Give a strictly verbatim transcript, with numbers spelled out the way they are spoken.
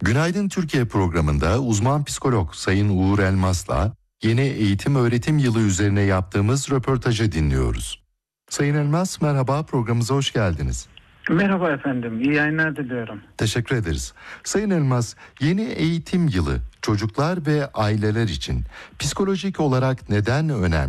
Günaydın Türkiye programında uzman psikolog Sayın Uğur Elmas'la yeni eğitim öğretim yılı üzerine yaptığımız röportajı dinliyoruz. Sayın Elmas, merhaba, programımıza hoş geldiniz. Merhaba efendim, iyi yayınlar diliyorum. Teşekkür ederiz. Sayın Elmas, yeni eğitim yılı çocuklar ve aileler için psikolojik olarak neden önemli?